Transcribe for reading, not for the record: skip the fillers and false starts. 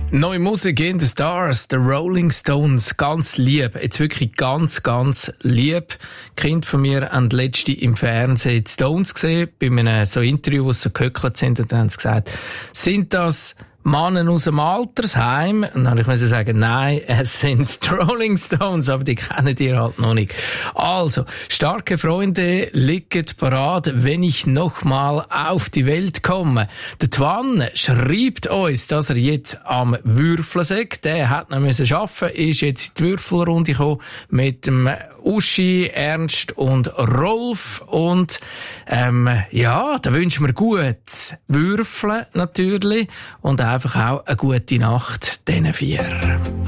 Neue Musik in the Stars, The Rolling Stones, ganz lieb. Jetzt wirklich ganz, ganz lieb. Kind von mir haben letzte im Fernsehen die Stones gesehen, bei einem so Interview, wo sie so gehöckelt sind, und dann haben sie gesagt, sind das Mannen aus dem Altersheim? Und dann musste ich sagen, nein, es sind die Rolling Stones, aber die kennen die halt noch nicht. Also, starke Freunde liegen parat, wenn ich nochmal auf die Welt komme. Der Twan schreibt uns, dass er jetzt am Würfeln sagt. Der hat noch müssen arbeiten, ist jetzt in die Würfelrunde gekommen mit dem Uschi, Ernst und Rolf. Und ja, da wünschen wir gutes Würfeln natürlich und einfach auch eine gute Nacht diesen 4.